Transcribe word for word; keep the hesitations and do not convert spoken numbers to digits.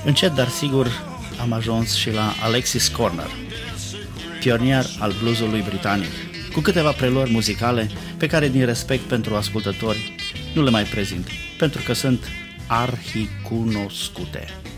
Încet, dar sigur, am ajuns și la Alexis Corner, pionier al bluesului britanic, cu câteva preluări muzicale pe care, din respect pentru ascultători, nu le mai prezint, pentru că sunt arhicunoscute.